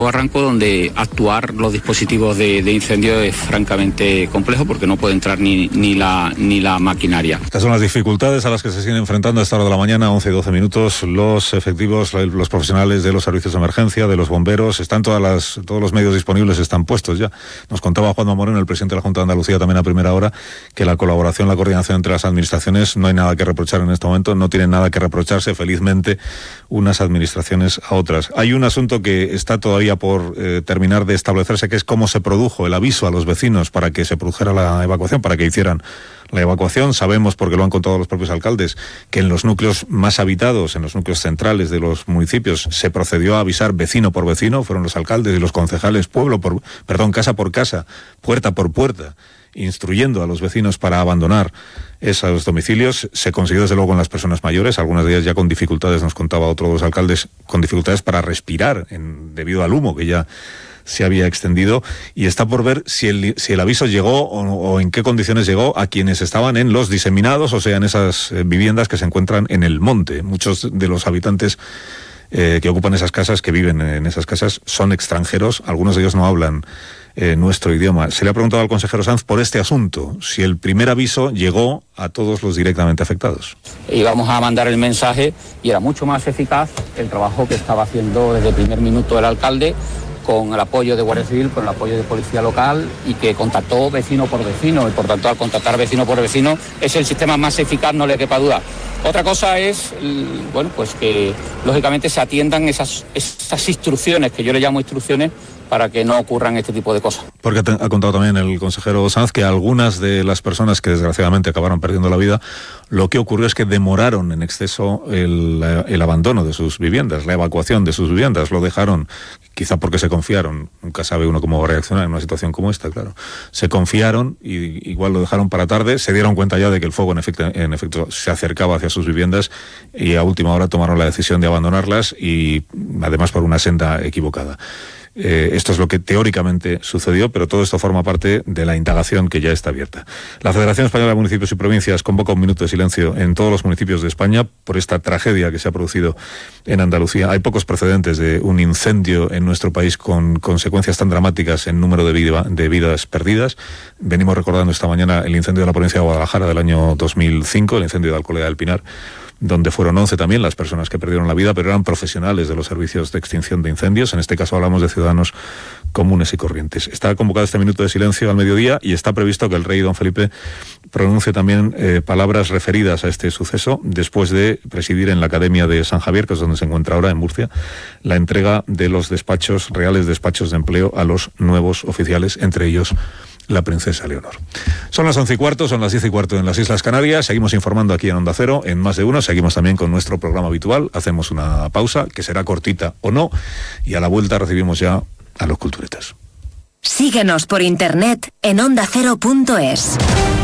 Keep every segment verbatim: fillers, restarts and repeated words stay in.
Barranco, donde actuar los dispositivos de, de incendio es francamente complejo porque no puede entrar ni, ni, la, ni la maquinaria. Estas son las dificultades a las que se siguen enfrentando a esta hora de la mañana, once y doce minutos, los efectivos, los profesionales de los servicios de emergencia, de los bomberos, están todas las, todos los medios disponibles, están puestos ya. Nos contaba Juanma Moreno, el presidente de la Junta de Andalucía, también a primera hora, que la colaboración, la coordinación entre las administraciones, no hay nada que reprochar en este momento, no tienen nada que reprocharse, felizmente, unas administraciones a otras. Hay un asunto que está todavía por eh, terminar de establecerse, que es cómo se produjo el aviso a los vecinos para que se produjera la evacuación, para que hicieran la evacuación. Sabemos, porque lo han contado los propios alcaldes, que en los núcleos más habitados, en los núcleos centrales de los municipios, se procedió a avisar vecino por vecino, fueron los alcaldes y los concejales, pueblo por, perdón, casa por casa, puerta por puerta, instruyendo a los vecinos para abandonar esos domicilios. Se consiguió desde luego con las personas mayores, algunas de ellas ya con dificultades, nos contaba otro de los alcaldes, con dificultades para respirar en, debido al humo que ya se había extendido, y está por ver si el, si el aviso llegó o, o en qué condiciones llegó a quienes estaban en los diseminados, o sea, en esas eh, viviendas que se encuentran en el monte. Muchos de los habitantes eh, que ocupan esas casas, que viven en esas casas, son extranjeros, algunos de ellos no hablan Eh, nuestro idioma. Se le ha preguntado al consejero Sanz por este asunto, si el primer aviso llegó a todos los directamente afectados. Íbamos a mandar el mensaje y era mucho más eficaz el trabajo que estaba haciendo desde el primer minuto el alcalde, con el apoyo de Guardia Civil, con el apoyo de Policía Local, y que contactó vecino por vecino, y por tanto al contactar vecino por vecino es el sistema más eficaz, no le quepa duda. Otra cosa es, bueno, pues que lógicamente se atiendan esas, esas instrucciones, que yo le llamo instrucciones, para que no ocurran este tipo de cosas. Porque ha contado también el consejero Sanz que algunas de las personas que desgraciadamente acabaron perdiendo la vida, lo que ocurrió es que demoraron en exceso el, el abandono de sus viviendas, la evacuación de sus viviendas, lo dejaron, quizá porque se confiaron, nunca sabe uno cómo va a reaccionar en una situación como esta, claro. Se confiaron y igual lo dejaron para tarde, se dieron cuenta ya de que el fuego en efecto, en efecto se acercaba hacia sus viviendas, y a última hora tomaron la decisión de abandonarlas, y además por una senda equivocada. Eh, esto es lo que teóricamente sucedió, pero todo esto forma parte de la indagación que ya está abierta. La Federación Española de Municipios y Provincias convoca un minuto de silencio en todos los municipios de España por esta tragedia que se ha producido en Andalucía. Hay pocos precedentes de un incendio en nuestro país con consecuencias tan dramáticas en número de, vida, de vidas perdidas. Venimos recordando esta mañana el incendio de la provincia de Guadalajara del año dos mil cinco, el incendio de Alcolea del Pinar, donde fueron once también las personas que perdieron la vida, pero eran profesionales de los servicios de extinción de incendios. En este caso hablamos de ciudadanos comunes y corrientes. Está convocado este minuto de silencio al mediodía, y está previsto que el rey don Felipe pronuncie también eh, palabras referidas a este suceso, después de presidir en la Academia de San Javier, que es donde se encuentra ahora, en Murcia, la entrega de los despachos, reales despachos de empleo a los nuevos oficiales, entre ellos la princesa Leonor. Son las once y cuarto, son las diez y cuarto en las Islas Canarias. Seguimos informando aquí en Onda Cero, en Más de Uno. Seguimos también con nuestro programa habitual. Hacemos una pausa, que será cortita o no, y a la vuelta recibimos ya a los culturetas. Síguenos por internet en onda cero punto es.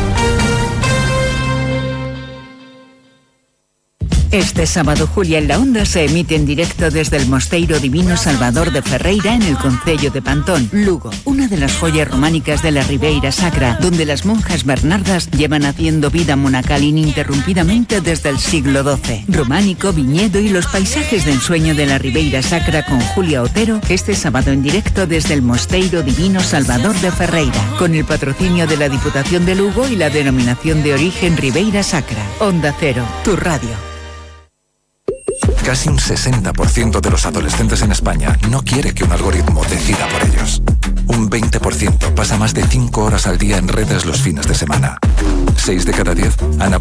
Este sábado, Julia en la Onda se emite en directo desde el Mosteiro Divino Salvador de Ferreira, en el concello de Pantón, Lugo, una de las joyas románicas de la Ribeira Sacra, donde las monjas bernardas llevan haciendo vida monacal ininterrumpidamente desde el siglo doce. Románico, viñedo y los paisajes de ensueño de la Ribeira Sacra con Julia Otero, este sábado en directo desde el Mosteiro Divino Salvador de Ferreira, con el patrocinio de la Diputación de Lugo y la denominación de origen Ribeira Sacra. Onda Cero, tu radio. Casi un sesenta por ciento de los adolescentes en España no quiere que un algoritmo decida por ellos. Un veinte por ciento pasa más de cinco horas al día en redes los fines de semana. seis de cada diez han